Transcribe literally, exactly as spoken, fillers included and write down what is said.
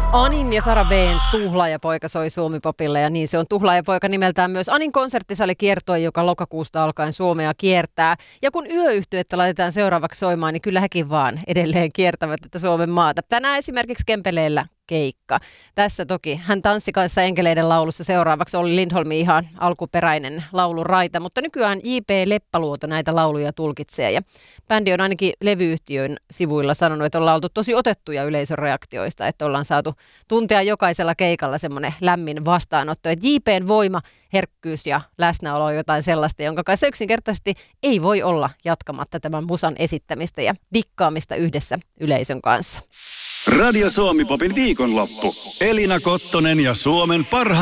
Anin ja Sara B:n Tuhlaajapoika soi Suomi-popille ja niin se on Tuhlaajapoika nimeltään myös Anin konserttisali kiertoi, joka lokakuusta alkaen Suomea kiertää. Ja kun yöyhtyettä laitetaan seuraavaksi soimaan, niin kyllä hekin vaan edelleen kiertävät tätä Suomen maata. Tänään esimerkiksi Kempeleellä keikka. Tässä toki hän tanssi kanssa enkeleiden laulussa seuraavaksi Olli Lindholmin ihan alkuperäinen lauluraita, mutta nykyään J P Leppäluoto näitä lauluja tulkitsee ja bändi on ainakin levyyhtiön sivuilla sanonut, että ollaan oltu tosi otettuja yleisön reaktioista, että ollaan saatu tuntea jokaisella keikalla semmoinen lämmin vastaanotto, että J P:n voima, herkkyys ja läsnäolo on jotain sellaista, jonka kanssa yksinkertaisesti ei voi olla jatkamatta tämän musan esittämistä ja dikkaamista yhdessä yleisön kanssa. Radio Suomi Popin viikonloppu. Elina Kottonen ja Suomen parhaat